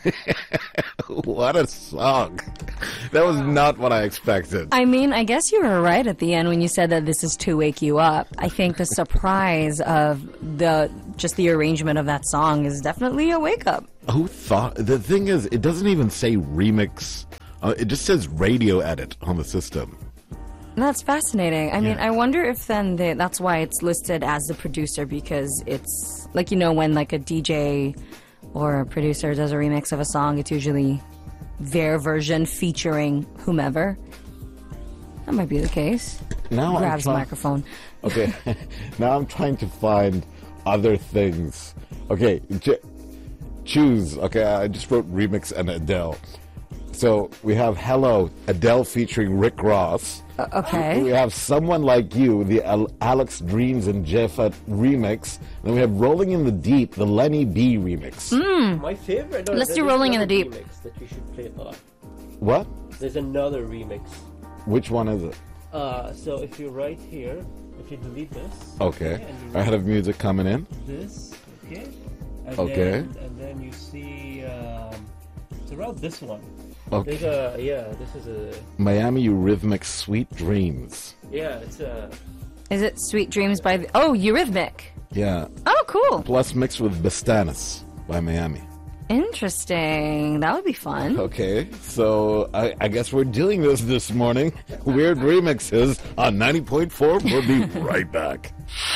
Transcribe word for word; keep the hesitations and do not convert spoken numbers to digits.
What a song. That was not what I expected. I mean, I guess you were right at the end when you said that this is to wake you up. I think the surprise of the just the arrangement of that song is definitely a wake up. Who thought? The thing is, it doesn't even say remix. Uh, it just says radio edit on the system. That's fascinating. I mean, Yeah. I wonder if then they, that's why it's listed as the producer, because it's like, you know, when like a D J or a producer does a remix of a song, it's usually their version featuring whomever. That might be the case. Now Grabs the I'm try- microphone. Okay, now I'm trying to find other things. Okay, j- choose. Okay, I just wrote remix and Adele. So we have Hello, Adele featuring Rick Ross. Uh, okay. We have Someone Like You, the Al- Alex Dreams and Jeffet remix. Then we have Rolling in the Deep, the Lenny B remix. My favorite. No, Let's there's do Rolling in the another Deep. Remix that you should play live. What? There's another remix. Which one is it? Uh, so if you right here, if you delete this. Okay. and you I have music coming in. this. Okay. And Okay. Then, and then you see. Um, it's around this one. Okay. There's a yeah. This is a Miami Eurythmics Sweet Dreams. yeah. It's a Is it Sweet Dreams by the... Oh, Eurythmic. Yeah. Oh, cool. Plus mixed with Bastanis by Miami. Interesting. That would be fun. Okay, so I, I guess we're doing this this morning. Weird remixes on ninety point four. We'll be right back.